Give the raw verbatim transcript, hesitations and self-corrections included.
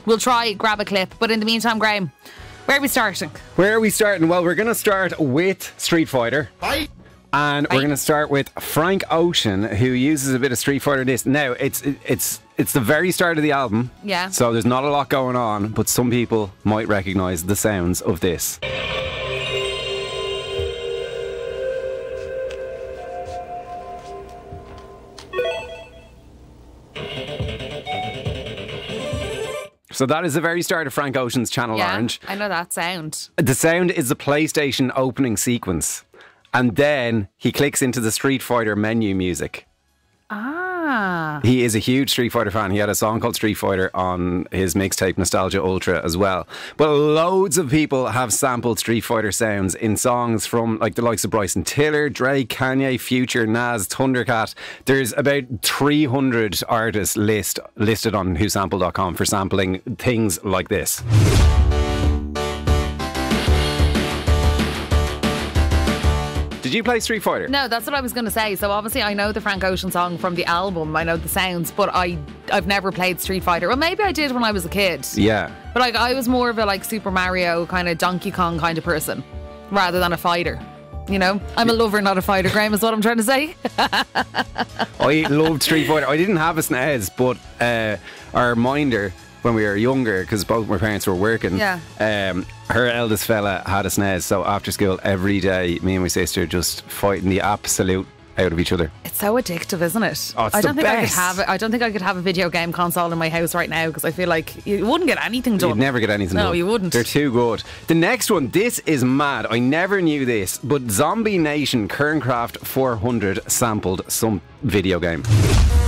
We'll try grab a clip, but in the meantime, Graham, where are we starting? Where are we starting? Well, we're going to start with Street Fighter. Bye. And Right. we're going to start with Frank Ocean, who uses a bit of Street Fighter in this. Now, it's it's it's the very start of the album. Yeah. So there's not a lot going on, but some people might recognise the sounds of this. So that is the very start of Frank Ocean's Channel Yeah, Orange. I know that sound. The sound is the PlayStation opening sequence. And then he clicks into the Street Fighter menu music. Ah. He is a huge Street Fighter fan. He had a song called Street Fighter on his mixtape Nostalgia Ultra as well. But loads of people have sampled Street Fighter sounds in songs from like the likes of Bryson Tiller, Drake, Kanye, Future, Nas, Thundercat. There's about three hundred artists list listed on who sample dot com for sampling things like this. Did you play Street Fighter? No, that's what I was going to say. So obviously I know the Frank Ocean song from the album. I know the sounds, but I, I've never played Street Fighter. Well, maybe I did when I was a kid. Yeah. But like I was more of a like Super Mario kind of Donkey Kong kind of person rather than a fighter. You know? I'm a lover, not a fighter, Graham, is what I'm trying to say. I loved Street Fighter. I didn't have a S N E S, but uh, our minder, when we were younger, because both my parents were working, Yeah. um, her eldest fella had a S N E S, so after school every day me and my sister just fighting the absolute out of each other. It's so addictive, isn't it? Oh, it's I don't the think I could best. have it. I don't think I could have a video game console in my house right now because I feel like you wouldn't get anything done. You'd never get anything No, done. you wouldn't. They're too good. The next one, this is mad. I never knew this, but Zombie Nation Kerncraft four hundred sampled some video game.